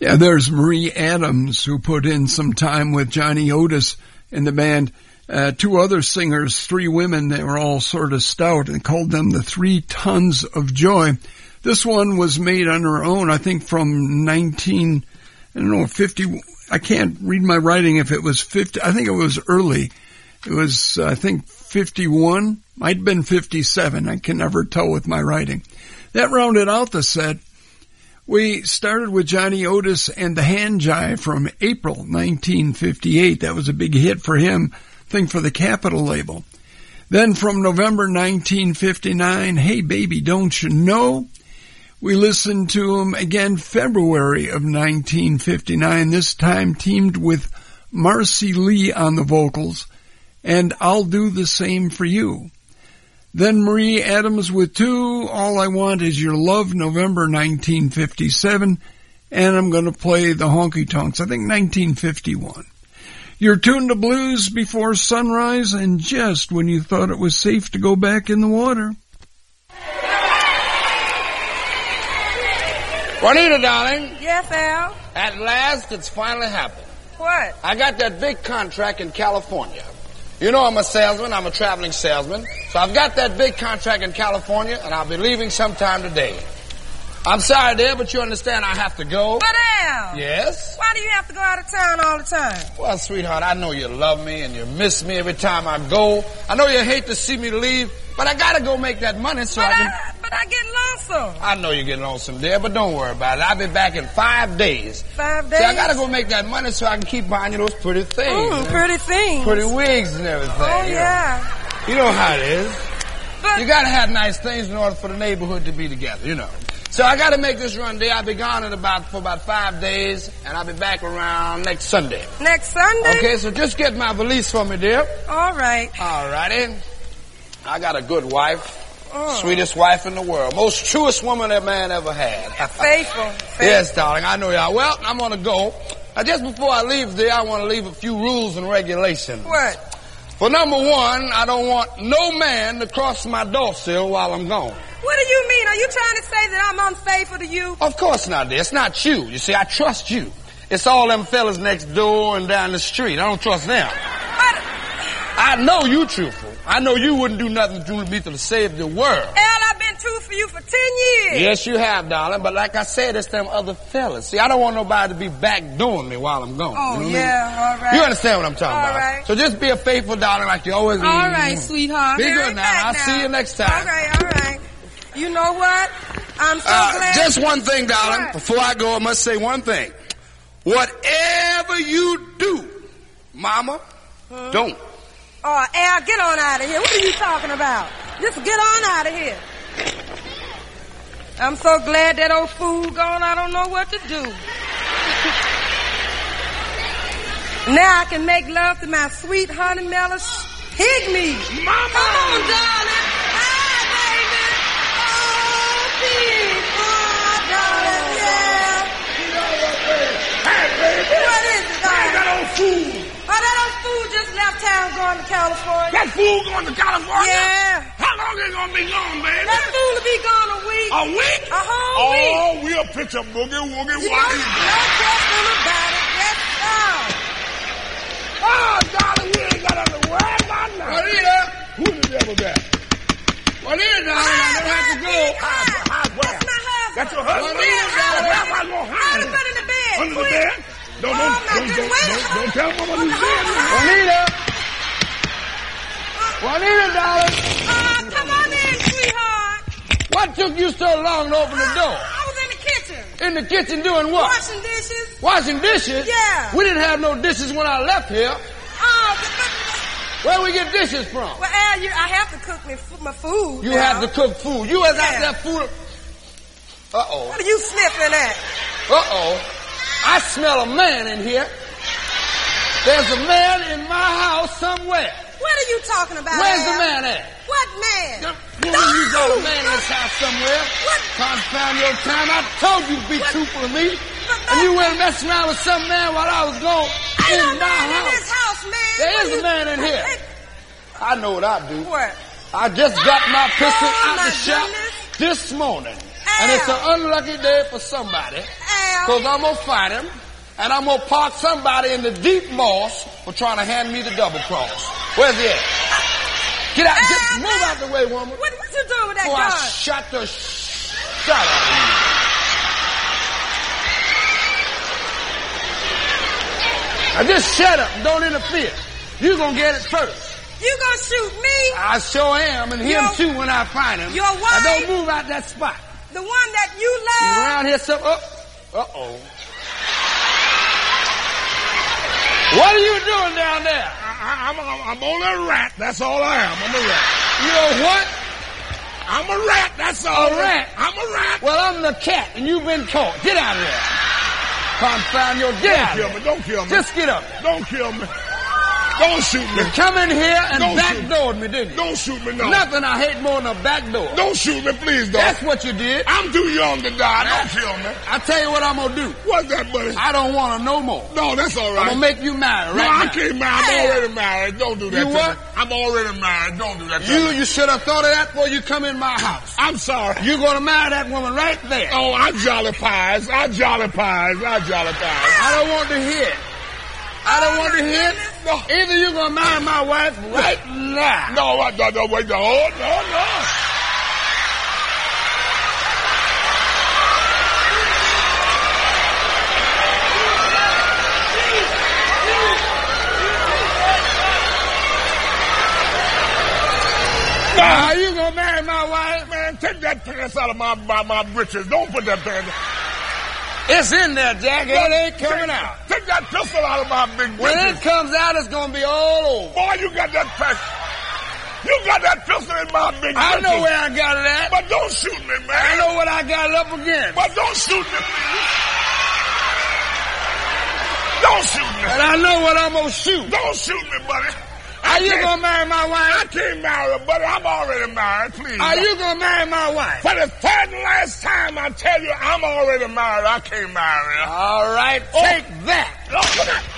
Yeah, there's Marie Adams, who put in some time with Johnny Otis in the band. Two other singers, three women, they were all sort of stout and called them the 3 Tons of Joy. This one was made on her own, I think from 50, I can't read my writing if it was 50, I think it was early. It was, I think, 51, might have been 57, I can never tell with my writing. That rounded out the set. We started with Johnny Otis and the Hand Jive from April 1958. That was a big hit for him, I think for the Capitol label. Then from November 1959, Hey Baby, Don't You Know? We listened to him again February of 1959, this time teamed with Marcy Lee on the vocals, and I'll Do the Same for You. Then Marie Adams with 2, All I Want Is Your Love, November 1957, and I'm going to play the Honky Tonks, I think 1951. You're tuned to Blues Before Sunrise, and just when you thought it was safe to go back in the water. Juanita, darling. Yes, Al? At last, it's finally happened. What? I got that big contract in California. You know I'm a salesman. I'm a traveling salesman. So I've got that big contract in California, and I'll be leaving sometime today. I'm sorry, dear, but you understand I have to go. But, Al. Yes? Why do you have to go out of town all the time? Well, sweetheart, I know you love me and you miss me every time I go. I know you hate to see me leave, but I gotta go make that money so I can... But I get lonesome. I know you get lonesome, dear, but don't worry about it. I'll be back in 5 days. 5 days? See, I gotta go make that money so I can keep buying you those pretty things. Pretty things. Pretty wigs and everything. Oh, yeah. You know how it is. But you gotta have nice things in order for the neighborhood to be together, you know. So I gotta make this run, dear. I'll be gone for about 5 days, and I'll be back around next Sunday. Next Sunday? Okay, so just get my valise for me, dear. All right. All righty. I got a good wife. Sweetest wife in the world. Most truest woman that man ever had. Faithful. Yes, darling, I know you are. Well, I'm gonna go. Now, just before I leave there, I want to leave a few rules and regulations. What? For number one, I don't want no man to cross my doorsill while I'm gone. What do you mean? Are you trying to say that I'm unfaithful to you? Of course not, dear. It's not you. You see, I trust you. It's all them fellas next door and down the street. I don't trust them. But I know you truthful. I know you wouldn't do nothing to me to save the world. Al, I've been true for you for 10 years. Yes, you have, darling. But like I said, it's them other fellas. See, I don't want nobody to be backdooring me while I'm gone. Oh, you know yeah, all right. You understand what I'm talking about? All right. So just be a faithful darling like you always be. All right, sweetheart. Be good now. I'll see you next time. All right. You know what? I'm so glad. Just one thing, darling. What? Before I go, I must say one thing. Whatever you do, Mama, don't. Oh, Al, get on out of here. What are you talking about? Just get on out of here. I'm so glad that old fool gone. I don't know what to do. Now I can make love to my sweet honey melon pygmies. Mama! Come on, darling. Hi, baby. Oh, darling, yeah. Hey, baby. What is it, darling? Hey, that old fool. Oh, that old fool just left town going to California. That fool going to California? Yeah. How long is he going to be gone, baby? That fool will be gone a week. A week? A whole week. Oh, we'll pitch a boogie-woogie. No question about it. Yes, sir. Oh, darling, we ain't got nothing to worry about now. Juanita. Who the devil that? Juanita, darling, I don't have to go. That's my husband. That's your husband? Juanita, darling. Where am I going to hide him? Put in the bed. Under the bed? Don't tell Mama who's dead. Juanita, darling. Come on in, sweetheart. What took you so long to open the door? I was in the kitchen. In the kitchen doing what? Washing dishes. Washing dishes? Yeah. We didn't have no dishes when I left here. Where we get dishes from? Well, Al, I have to cook my food. You have to cook food. You was out there food. Uh-oh. What are you sniffing at? Uh-oh. I smell a man in here. There's a man in my house somewhere. What are you talking about, Where's Al? the man at? What man? You got a man in this house somewhere. What? Confound your time. I told you to be truthful to me. And you went messing around with some man while I was gone in my house. In this house, man. There is a man in here. I know what I do. What? I just got my pistol out my the shop goodness. this morning. Al. And it's an unlucky day for somebody. Al, Because I'm going to fight him, and I'm going to park somebody in the deep moss for trying to hand me the double cross. Where's he at? Get out. Just move out the way, woman. What you doing with that Before gun? I shot the shot out of you. Now just shut up and don't interfere. You going to get it first. You gonna shoot me? I sure am, and him too when I find him. Your wife? Now don't move out that spot. The one that you You love? around here some uh-oh. What are you doing down there? I'm only a rat. That's all I am. I'm a rat. You know what? I'm a rat. That's all. A rat? I'm a rat. Well, I'm the cat, and you've been caught. Get out of there. Confound your get out of there. Don't kill me. Just get up. Don't kill me. Don't shoot me. You come in here and Don't backdoored me, didn't you? Don't shoot me, no. Nothing I hate more than a back door. Don't shoot me, please, don't. That's what you did. I'm too young to die. Don't kill me. I tell you what I'm gonna do. What's that, buddy? I don't want to no more. No, that's all right. I'm gonna make you married No, right I now. can't marry. I'm already married. Don't do that You to what? me. I'm already married. Don't do that to me. You should have thought of that before you come in my house. I'm sorry. You're gonna marry that woman right there. Oh, I jolly pies. I jolly pies. I jolly pies. I don't want to hear it. I don't want to hear it. No. Either you're gonna marry my wife right now. No, wait, no, no. Are you gonna marry my wife? Man, take that pants out of my britches. Don't put that pants. It's in there, Jack. It ain't coming out. Take that pistol out of my big When britches. it comes out, it's gonna be all over. Boy, you got that pistol in my big I britches. know where I got it at. But don't shoot me, man. I know what I got it up against. But don't shoot me, please. Don't shoot me. And I know what I'm gonna shoot. Don't shoot me, buddy. Are you gonna marry my I wife? can't marry her, buddy. I'm already married, please. Are you gonna marry my wife? For the third and last time, I tell you, I'm already married. I can't marry her. All right, take that. Look at that.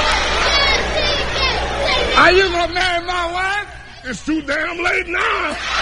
Are you gonna marry my wife? It's too damn late now.